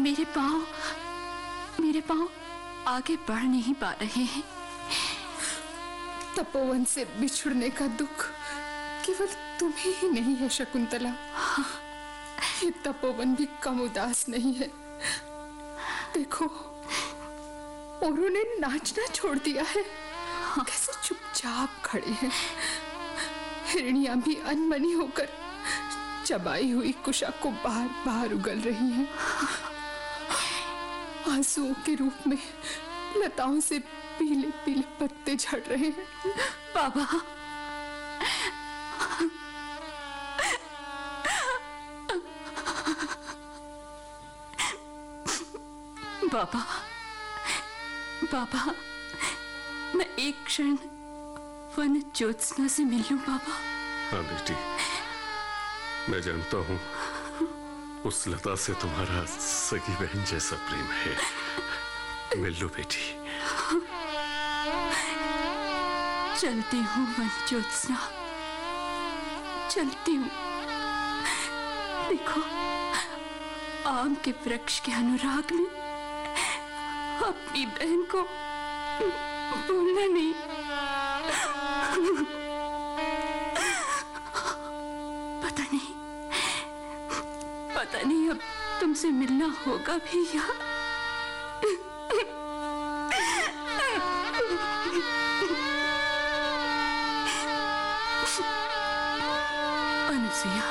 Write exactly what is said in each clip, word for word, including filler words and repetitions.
मेरे पाँव मेरे पाँव आगे बढ़ नहीं पा रहे हैं। तपोवन से बिछुड़ने का दुख केवल तुम्हें ही नहीं है शकुंतला। हाँ। ये तपोवन भी कम उदास नहीं है। देखो, उन्होंने नाचना छोड़ दिया है। हाँ। कैसे चुपचाप खड़े हैं। हिरनियां भी अनमनी होकर चबाई हुई कुशा को बार बार उगल रही हैं। आंसुओं के रूप में लताओं से पीले पीले पत्ते झड़ रहे हैं। बाबा, बाबा, बाबा, मैं एक क्षण वन ज्योत्सना से मिल लूं बाबा। हाँ बेटी, मैं जानता हूँ उस लता से तुम्हारा सगी बहन जैसा प्रेम है। मिल लो बेटी। चलती हूँ वन ज्योत्सना, चलती हूँ। देखो, आम के वृक्ष के अनुराग में अपनी बहन को भूलना नहीं। पता नहीं पता नहीं अब तुमसे मिलना होगा भी या अनुसुईया,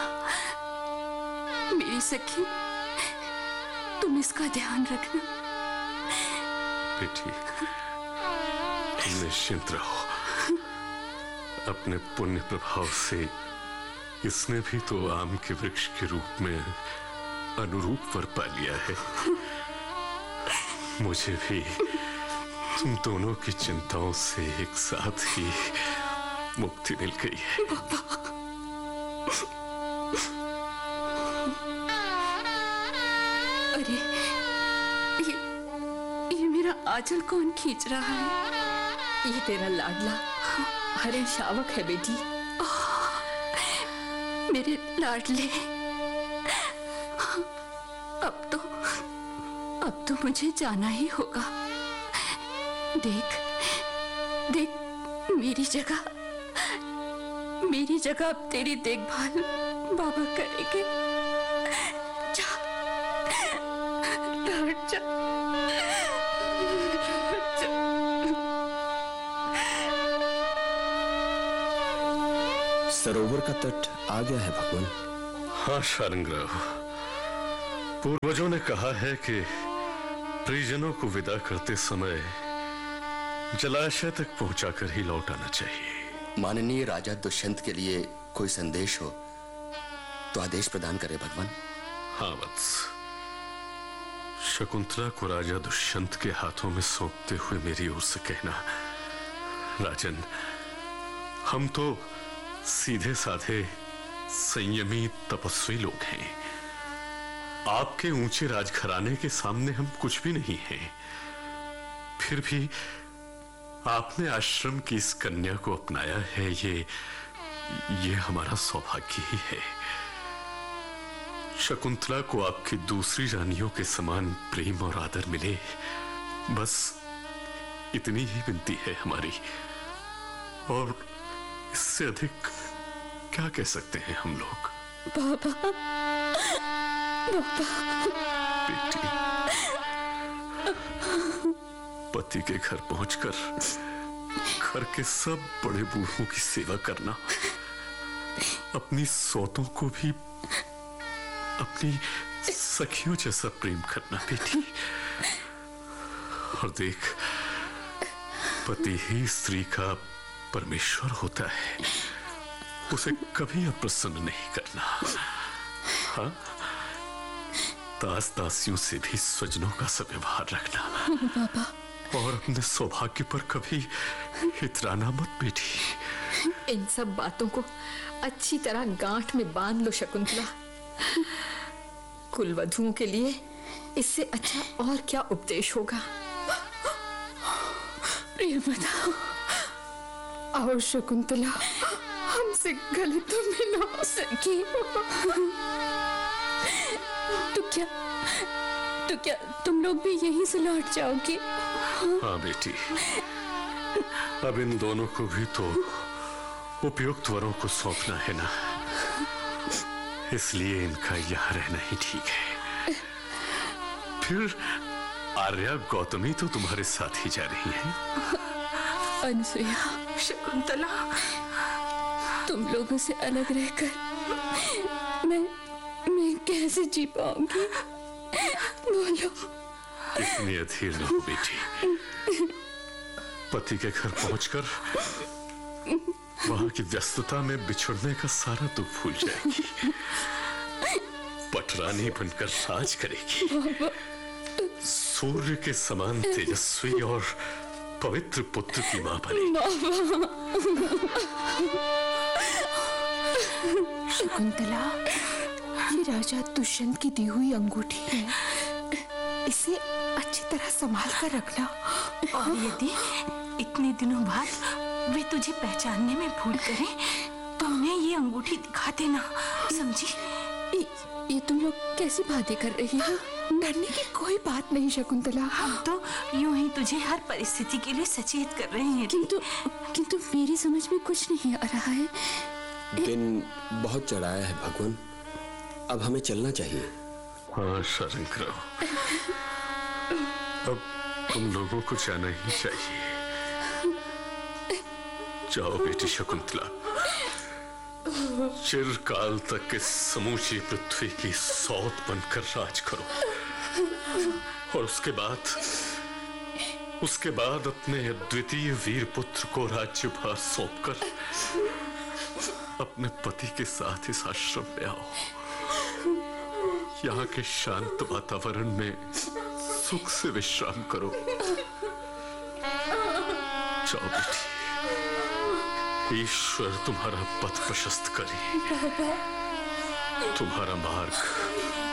मेरी सखी, तुम इसका ध्यान रखना। बेटी, तुम निश्चिंत रहो। अपने पुण्य प्रभाव से इसने भी तो आम के वृक्ष के रूप में अनुरूप वर पा लिया है। मुझे भी तुम दोनों की चिंताओं से एक साथ ही मुक्ति मिल गई है। अरे, ये ये मेरा आंचल कौन खींच रहा है? ये तेरा लाडला हरे शावक है बेटी। मेरे लाडले, अब तो अब तो मुझे जाना ही होगा। देख देख मेरी जगह मेरी जगह अब तेरी देखभाल बाबा करेंगे। जा, लौट जा, लौट जा। सरोवर का तट आ गया है भगवान। हाँ शार्ंगराव, पूर्वजों ने कहा है कि परिजनों को विदा करते समय जलाशय तक पहुंचाकर ही लौट आना चाहिए। माननीय राजा दुष्यंत के लिए कोई संदेश हो तो आदेश प्रदान करे भगवान। हाँ वत्स, शकुंतला को राजा दुष्यंत के हाथों में सौंपते हुए मेरी ओर से कहना, राजन, हम तो सीधे साधे संयमी तपस्वी लोग हैं। आपके ऊंचे राजघराने के सामने हम कुछ भी नहीं हैं। फिर भी आपने आश्रम की इस कन्या को अपनाया है, ये ये हमारा सौभाग्य ही है। शकुंतला को आपकी दूसरी रानियों के समान प्रेम और आदर मिले, बस इतनी ही विनती है हमारी। और इससे अधिक क्या कह सकते हैं हम लोग। बाबा, बाबा। बेटी, पति के घर पहुंचकर घर के सब बड़े बूढ़ों की सेवा करना, अपनी सौतों को भी अपनी सखियों जैसा प्रेम करना बेटी। और देख, पति ही स्त्री का परमेश्वर होता है, उसे कभी अप्रसन्न नहीं करना। हाँ, दास दासियों से भी स्वजनों का सव्यवहार रखना। बाबा, और अपने सौभाग्य पर कभी इतराना मत बेटी। इन सब बातों को अच्छी तरह गांठ में बांध लो शकुंतला। कुलवधुओं के लिए इससे अच्छा और क्या उपदेश होगा। प्रियव्रता, आओ शकुंतला, हमसे गले तो मिलो। सखी, तू क्या तो क्या तुम लोग भी यहीं से लौट जाओगे? हाँ बेटी, अब इन दोनों को भी तो उपयुक्त वरों को सौंपना है ना, इसलिए इनका यहाँ रहना ही ठीक है। फिर आर्या गौतमी तो तुम्हारे साथ ही जा रही है। अनसुया, शकुंतला, तुम लोगों से अलग रहकर मैं मैं कैसे जी पाऊंगी? बोलो। इतनी अधीर न हो बेटी। पति के घर पहुंचकर वहां की व्यस्तता में बिछुड़ने का सारा दुख भूल जाएगी। पटरानी बनकर राज करेगी। सूर्य के समान तेजस्वी और पवित्र पुत्र की मां बनेगी। शकुंतला, ये राजा दुष्यंत की दी हुई अंगूठी है, इसे अच्छी तरह संभाल कर रखना। और यदि इतने दिनों बाद वे तुझे पहचानने में भूल करें तो उन्हें ये अंगूठी दिखा देना, समझी? ये, ये तुम लोग कैसी बातें कर रही हो? डरने की कोई बात नहीं शकुंतला। हम तो यूं ही तुझे हर परिस्थिति के लिए सचेत कर रहे हैं। किंतु किंतु मेरी समझ में कुछ नहीं आ रहा है। दिन बहुत चढ़ाया है भगवान, अब हमें चलना चाहिए। हाँ शरण करो, अब तुम लोगों को जाना ही चाहिए। जाओ बेटी शकुंतला, चिरकाल तक इस समूची पृथ्वी की सौत बनकर राज करो, और उसके बाद उसके बाद अपने अद्वितीय वीर पुत्र को राज्यभार सौंपकर अपने पति के साथ इस आश्रम में आओ। यहाँ के शांत वातावरण में सुख से विश्राम करो। जाओ बेटी, ईश्वर तुम्हारा पथ प्रशस्त करे, तुम्हारा मार्ग